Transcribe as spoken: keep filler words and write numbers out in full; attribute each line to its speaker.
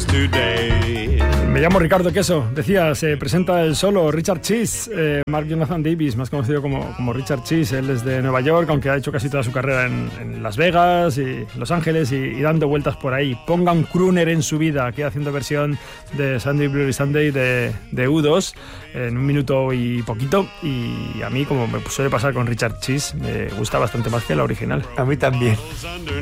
Speaker 1: today.
Speaker 2: Me llamo Ricardo Queso, decía, se presenta el solo Richard Cheese, eh, Mark Jonathan Davis, más conocido como, como Richard Cheese. Él es de Nueva York, aunque ha hecho casi toda su carrera en, en Las Vegas y Los Ángeles y, y dando vueltas por ahí. Ponga un crooner en su vida, aquí haciendo versión de Sunday Bloody Sunday de, de U dos en un minuto y poquito. Y a mí, como me suele pasar con Richard Cheese, me gusta bastante más que la original.
Speaker 3: A mí también.